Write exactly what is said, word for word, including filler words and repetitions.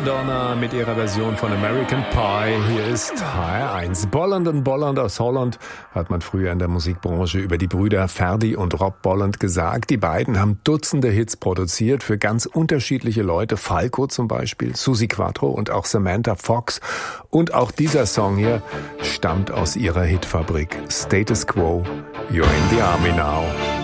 Madonna mit ihrer Version von American Pie. Hier ist H R eins. Bolland und Bolland aus Holland, hat man früher in der Musikbranche über die Brüder Ferdy und Rob Bolland gesagt. Die beiden haben Dutzende Hits produziert für ganz unterschiedliche Leute. Falco zum Beispiel, Suzi Quatro und auch Samantha Fox. Und auch dieser Song hier stammt aus ihrer Hitfabrik. Status Quo, You're in the Army Now.